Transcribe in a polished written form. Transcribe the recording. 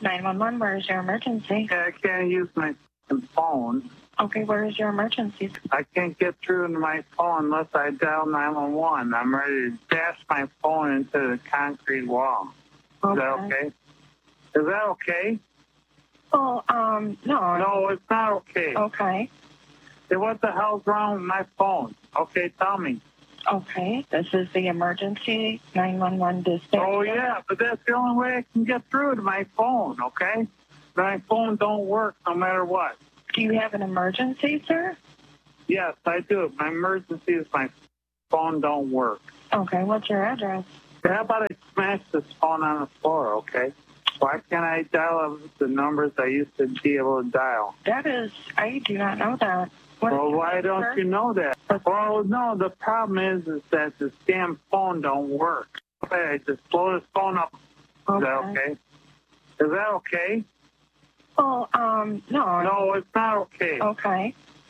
911, where is your emergency? Yeah, I can't use my phone. Okay, where is your emergency? I can't get through to my phone unless I dial 911. I'm ready to dash my phone into the concrete wall. Is that okay? Is that okay? Well, no. No, it's not okay. Okay. Hey, what the hell's wrong with my phone? Okay, tell me. Okay, this is the emergency 911 dispatch. Oh, yeah, but that's the only way I can get through to my phone, okay? My phone don't work no matter what. Do you have an emergency, sir? Yes, I do. My emergency is my phone don't work. Okay, what's your address? How about I smash this phone on the floor, okay? Why can't I dial the numbers I used to be able to dial? I do not know that. Well, why don't you know that? Well, no, the problem is that this damn phone don't work. Okay, I just blow this phone up. Is that okay? Is that okay? Well, no. No, it's not okay. Okay.